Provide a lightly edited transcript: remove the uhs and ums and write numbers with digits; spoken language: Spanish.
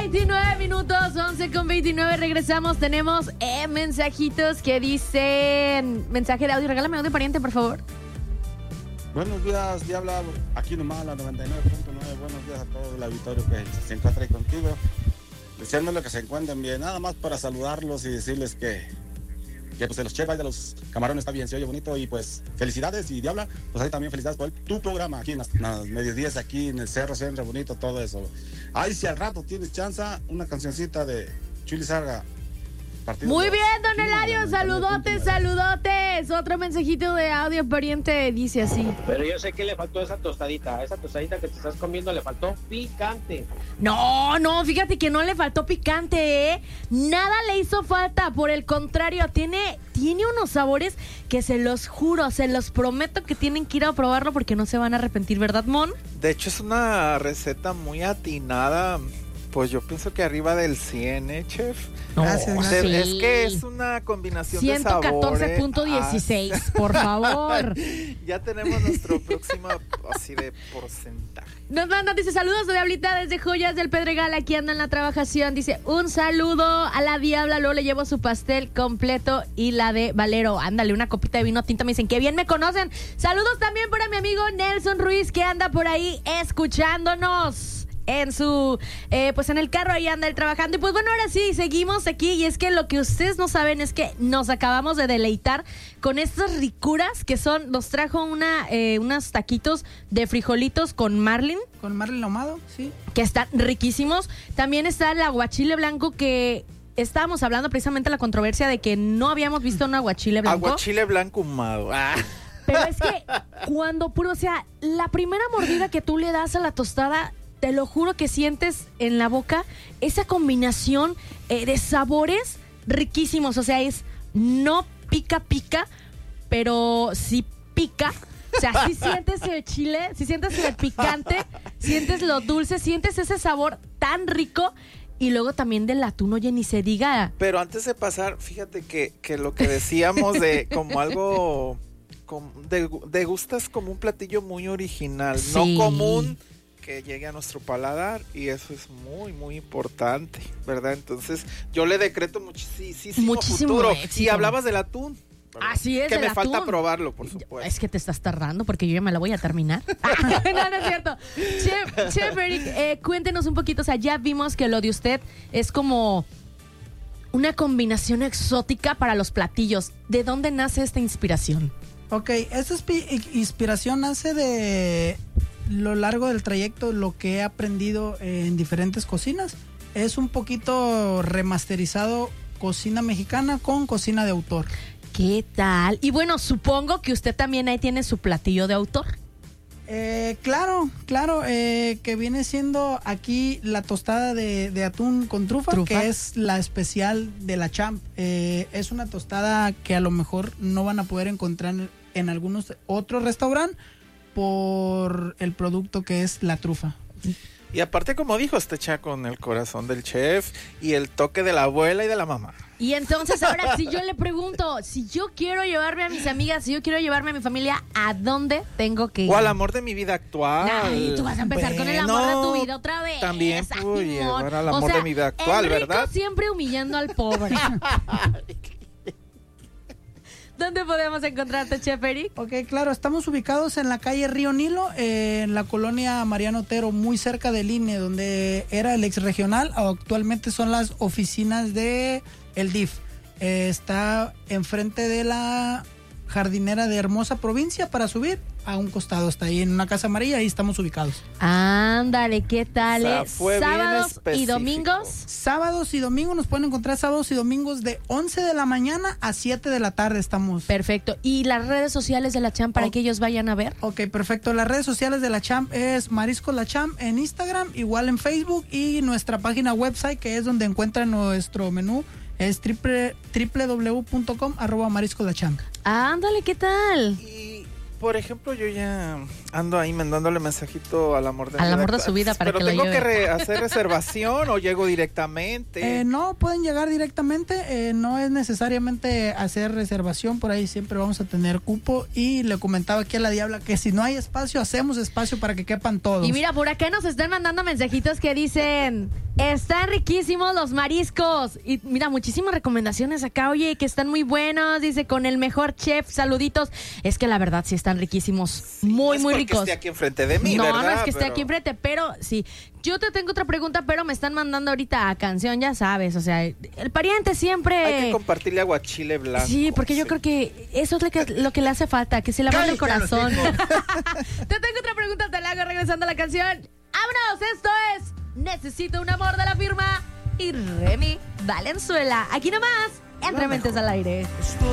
29 minutos, 11:29, regresamos. Tenemos mensajitos que dicen, mensaje de audio, regálame audio, pariente, por favor. Buenos días, Diabla, aquí nomás la 99.9, buenos días a todo el auditorio que se encuentra ahí contigo, deseándole que se encuentren bien, nada más para saludarlos y decirles que pues de los chefs de los camarones está bien, se oye bonito y pues felicidades y Diabla, pues ahí también felicidades por tu programa aquí en las mediodías aquí en el cerro, siempre bonito todo eso. Ay, si al rato tienes chance, una cancioncita de Chuli Sarga. Muy bien, don Eladio, saludotes. Otro mensajito de audio, pariente, dice así. Pero yo sé que le faltó esa tostadita que te estás comiendo, le faltó picante. No, fíjate que no le faltó picante, ¿eh? Nada le hizo falta, por el contrario, tiene unos sabores que se los juro, se los prometo que tienen que ir a probarlo porque no se van a arrepentir, ¿verdad, Mon? De hecho, es una receta muy atinada. Pues yo pienso que arriba del 100, chef. Gracias. Sí. Es que es una combinación de sabores. 114.16, por favor. Ya tenemos nuestro próximo así de porcentaje. Nos mandan, dice, saludos de Diablita desde Joyas del Pedregal, aquí anda en la trabajación. Dice, un saludo a la Diabla, luego le llevo su pastel completo y la de Valero. Ándale, una copita de vino tinto, me dicen, que bien me conocen. Saludos también para mi amigo Nelson Ruiz, que anda por ahí escuchándonos en su, pues en el carro, ahí anda él trabajando. Y pues bueno, ahora sí, seguimos aquí. Y es que lo que ustedes no saben es que nos acabamos de deleitar con estas ricuras que son, nos trajo unos taquitos de frijolitos con marlin. Con marlin ahumado, sí. Que están riquísimos. También está el aguachile blanco, que estábamos hablando precisamente de la controversia de que no habíamos visto un aguachile blanco. Aguachile blanco ahumado. Pero es que cuando o sea, la primera mordida que tú le das a la tostada, te lo juro que sientes en la boca esa combinación de sabores riquísimos. O sea, no pica, pero sí pica. O sea, sí sientes el chile, sí sientes el picante, sientes lo dulce, sientes ese sabor tan rico. Y luego también del atún, oye, ni se diga. Pero antes de pasar, fíjate que lo que decíamos de como algo, degustas como un platillo muy original, sí, no común, que llegue a nuestro paladar, y eso es muy, muy importante, ¿verdad? Entonces, yo le decreto muchísimo futuro. Éxito. Y hablabas del atún, ¿verdad? Así es, que me atún. Falta probarlo, por supuesto. Es que te estás tardando porque yo ya me la voy a terminar. No es cierto. Chef Eric, cuéntenos un poquito, o sea, ya vimos que lo de usted es como una combinación exótica para los platillos. ¿De dónde nace esta inspiración? Ok, esta inspiración nace de lo largo del trayecto, lo que he aprendido en diferentes cocinas. Es un poquito remasterizado cocina mexicana con cocina de autor. ¿Qué tal? Y bueno, supongo que usted también ahí tiene su platillo de autor. Claro, que viene siendo aquí la tostada de atún con trufa, que es la especial de la Champ. Es una tostada que a lo mejor no van a poder encontrar en algunos otros restaurantes por el producto que es la trufa. Y aparte, como dijo, está hecha con el corazón del chef y el toque de la abuela y de la mamá. Y entonces ahora, si yo le pregunto, si yo quiero llevarme a mis amigas, si yo quiero llevarme a mi familia, ¿a dónde tengo que ir? O al amor de mi vida actual. Ay, tú vas a empezar con el amor de tu vida otra vez. También puedo llevar al amor de mi vida actual, el rico, ¿verdad? Siempre humillando al pobre. ¿Dónde podemos encontrarte, Chef Eric? Ok, claro, estamos ubicados en la calle Río Nilo, en la colonia Mariano Otero, muy cerca del INE, donde era el ex regional, actualmente son las oficinas de el DIF. Está enfrente de la jardinera de Hermosa Provincia para subir. A un costado está ahí en una casa amarilla, ahí estamos ubicados. Ándale, ¿qué tal? ¿Sábados y domingos? Sábados y domingos, nos pueden encontrar sábados y domingos de 11 de la mañana a 7 de la tarde estamos. Perfecto. ¿Y las redes sociales de la Champ para que ellos vayan a ver? Ok, perfecto. Las redes sociales de la Champ es Mariscos La Champ en Instagram, igual en Facebook, y nuestra página website, que es donde encuentran nuestro menú, es www.com/mariscoslachamp. Ándale, ¿qué tal? Y por ejemplo, yo ya Ando ahí mandándole mensajito al amor de Al amor de su vida para que lo lleve. ¿Pero tengo que hacer reservación o llego directamente? No, pueden llegar directamente. No es necesariamente hacer reservación. Por ahí siempre vamos a tener cupo. Y le comentaba aquí a la Diabla que si no hay espacio, hacemos espacio para que quepan todos. Y mira, por acá nos están mandando mensajitos que dicen: están riquísimos los mariscos. Y mira, muchísimas recomendaciones acá. Oye, que están muy buenos. Dice, con el mejor chef, saluditos. Es que la verdad sí están riquísimos. Sí, muy ricos. Que esté aquí enfrente de mí, no, ¿verdad? No es que esté aquí enfrente, pero sí. Yo te tengo otra pregunta, pero me están mandando ahorita a canción, ya sabes. O sea, el pariente siempre... Hay que compartirle aguachile blanco. Sí, porque yo creo que eso es lo que le hace falta, que se le abra el corazón. Te tengo otra pregunta, te la hago regresando a la canción. ¡Vámonos! Esto es Necesito un amor de la firma y Remy Valenzuela. Aquí nomás, Entre Mentes al Aire.